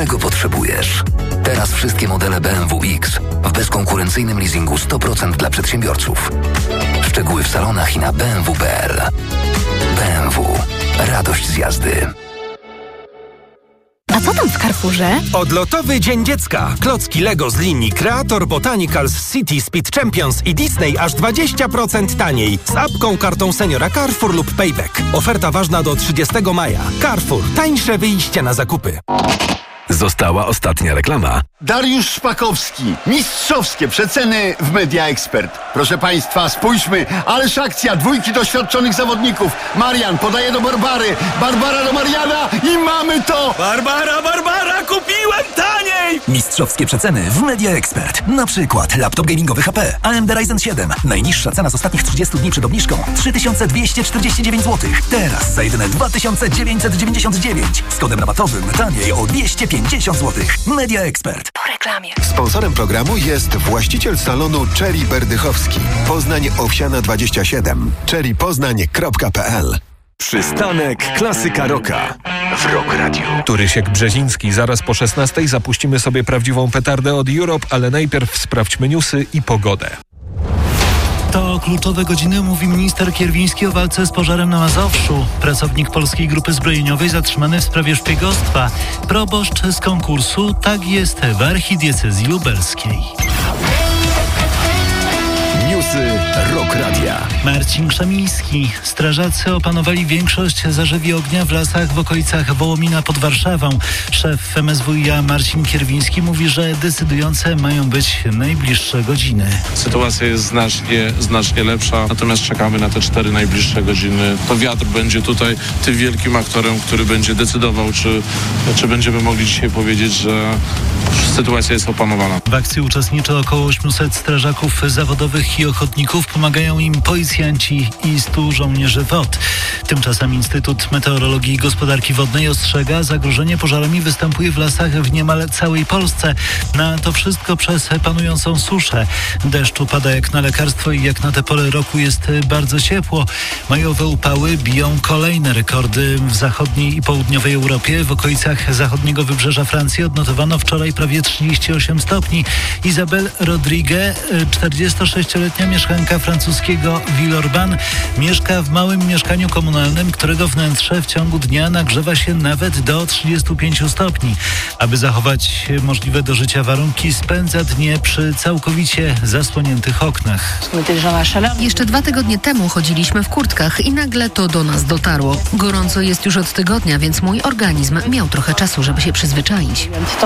którego potrzebujesz. Teraz wszystkie modele BMW X w bezkonkurencyjnym leasingu 100% dla przedsiębiorców. Szczegóły w salonach i na bmw.pl. BMW. Radość z jazdy. A co tam w Carrefourze? Odlotowy Dzień Dziecka. Klocki Lego z linii Creator, Botanicals, City, Speed Champions i Disney aż 20% taniej. Z apką, kartą seniora Carrefour lub Payback. Oferta ważna do 30 maja. Carrefour. Tańsze wyjście na zakupy. Została ostatnia reklama. Dariusz Szpakowski. Mistrzowskie przeceny w Media Expert. Proszę Państwa, spójrzmy. Ależ akcja. 2 doświadczonych zawodników. Marian podaje do Barbary. Barbara do Mariana i mamy to! Barbara, kupiłem taniej! Mistrzowskie przeceny w Media Expert. Na przykład laptop gamingowy HP AMD Ryzen 7. Najniższa cena z ostatnich 30 dni przed obniżką 3249 zł. Teraz za jedyne 2999. Z kodem rabatowym taniej o 250 zł. Media Expert. Po reklamie. Sponsorem programu jest właściciel salonu Cherry Berdychowski. Poznań Owsiana 27. cherrypoznań.pl. Przystanek Klasyka Rocka w Rock Radio. Turysiek Brzeziński. Zaraz po 16:00 zapuścimy sobie prawdziwą petardę od Europe, ale najpierw sprawdźmy newsy i pogodę. To kluczowe godziny, mówi minister Kierwiński o walce z pożarem na Mazowszu. Pracownik Polskiej Grupy Zbrojeniowej zatrzymany w sprawie szpiegostwa. Proboszcz z konkursu, tak jest w archidiecezji lubelskiej. Newsy Rock Radia. Marcin Krzemiński. Strażacy opanowali większość zarzewi ognia w lasach w okolicach Wołomina pod Warszawą. Szef MSWiA Marcin Kierwiński mówi, że decydujące mają być najbliższe godziny. Sytuacja jest znacznie lepsza, natomiast czekamy na te 4 najbliższe godziny. To wiatr będzie tutaj tym wielkim aktorem, który będzie decydował, czy będziemy mogli dzisiaj powiedzieć, że sytuacja jest opanowana. W akcji uczestniczy około 800 strażaków zawodowych i ochotników. Pomagają im policjanci i 100 żołnierzy WOT. Tymczasem Instytut Meteorologii i Gospodarki Wodnej ostrzega, zagrożenie pożarami występuje w lasach w niemal całej Polsce. Na to wszystko przez panującą suszę. Deszczu pada jak na lekarstwo i jak na tę porę roku jest bardzo ciepło. Majowe upały biją kolejne rekordy w zachodniej i południowej Europie. W okolicach zachodniego wybrzeża Francji odnotowano wczoraj prawie 38 stopni. Isabelle Rodriguez, 46-letnia mieszkanka francuskiego Villeurbanne, mieszka w małym mieszkaniu komunalnym, którego wnętrze w ciągu dnia nagrzewa się nawet do 35 stopni. Aby zachować możliwe do życia warunki, spędza dnie przy całkowicie zasłoniętych oknach. Jeszcze 2 tygodnie temu chodziliśmy w kurtkach i nagle to do nas dotarło. Gorąco jest już od tygodnia, więc mój organizm miał trochę czasu, żeby się przyzwyczaić.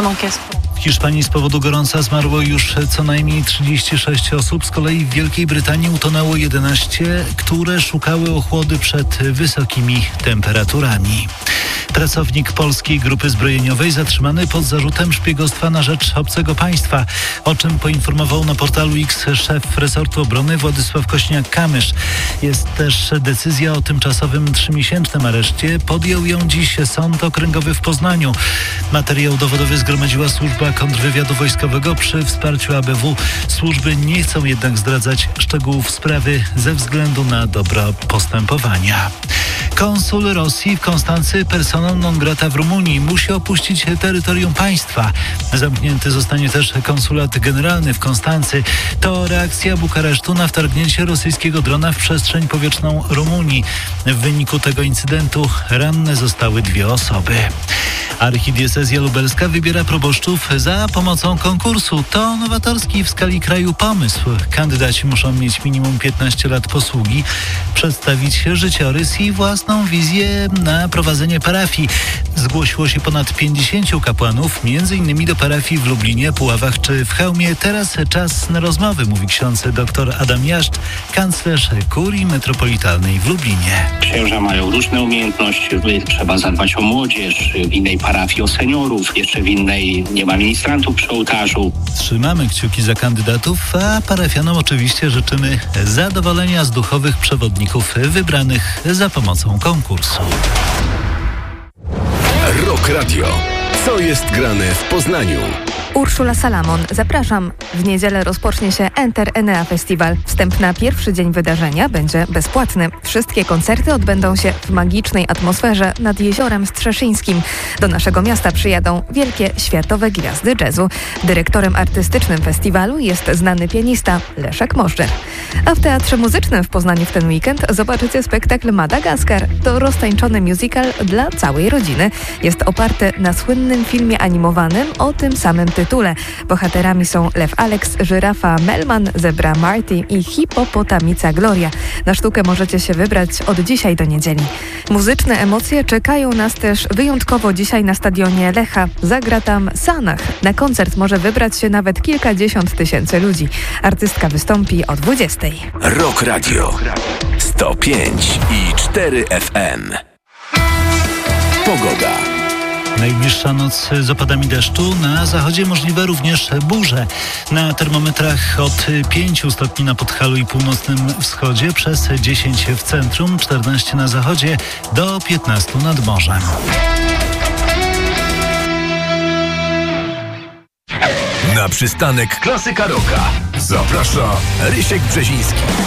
W Hiszpanii z powodu gorąca zmarło już co najmniej 36 osób. Z kolei w Wielkiej Brytanii utonęło 11, które szukały ochłody przed wysokimi temperaturami. Pracownik Polskiej Grupy Zbrojeniowej zatrzymany pod zarzutem szpiegostwa na rzecz obcego państwa, o czym poinformował na portalu X szef resortu obrony Władysław Kośniak-Kamysz. Jest też decyzja o tymczasowym 3-miesięcznym areszcie. Podjął ją dziś Sąd Okręgowy w Poznaniu. Materiał dowodowy zgromadziła Służba Kontrwywiadu Wojskowego przy wsparciu ABW. Służby nie chcą jednak zdradzać szczegółów sprawy ze względu na dobro postępowania. Konsul Rosji w Konstancy persona non grata w Rumunii musi opuścić terytorium państwa. Zamknięty zostanie też konsulat generalny w Konstancy. To reakcja Bukaresztu na wtargnięcie rosyjskiego drona w przestrzeń powietrzną Rumunii. W wyniku tego incydentu ranne zostały 2 osoby. Archidiecezja lubelska wybiera proboszczów za pomocą konkursu. To nowatorski w skali kraju pomysł. Kandydaci muszą mieć minimum 15 lat posługi, przedstawić życiorys i własną wizję na prowadzenie parafii. Zgłosiło się ponad 50 kapłanów, m.in. do parafii w Lublinie, Puławach czy w Chełmie. Teraz czas na rozmowy, mówi ksiądz dr Adam Jaszcz, kanclerz Kurii Metropolitalnej w Lublinie. Księża mają różne umiejętności. Trzeba zadbać o młodzież, w innej parafii o seniorów, jeszcze w innej nie ma ministrantów przy ołtarzu. Trzymamy kciuki za kandydatów, a parafianom oczywiście życzymy zadowolenia z duchowych przewodników wybranych za pomocą konkursu. Rock Radio. Co jest grane w Poznaniu? Urszula Salamon. Zapraszam. W niedzielę rozpocznie się Enter Enea Festival. Wstęp na pierwszy dzień wydarzenia będzie bezpłatny. Wszystkie koncerty odbędą się w magicznej atmosferze nad Jeziorem Strzeszyńskim. Do naszego miasta przyjadą wielkie światowe gwiazdy jazzu. Dyrektorem artystycznym festiwalu jest znany pianista Leszek Możdżer. A w Teatrze Muzycznym w Poznaniu w ten weekend zobaczycie spektakl Madagaskar. To roztańczony musical dla całej rodziny. Jest oparty na słynnym filmie animowanym o tym samym tytule. Bohaterami są lew Alex, żyrafa Melman, zebra Marty i hipopotamica Gloria. Na sztukę możecie się wybrać od dzisiaj do niedzieli. Muzyczne emocje czekają nas też wyjątkowo dzisiaj na stadionie Lecha. Zagra tam Sanach. Na koncert może wybrać się nawet kilkadziesiąt tysięcy ludzi. Artystka wystąpi o 20:00. Rock Radio 105,4 FM. Pogoda. Najbliższa noc z opadami deszczu. Na zachodzie możliwe również burze. Na termometrach od 5 stopni na Podhalu i północnym wschodzie, przez 10 w centrum, 14 na zachodzie, do 15 nad morzem. Na przystanek Klasyka Rocka zaprasza Rysiek Brzeziński.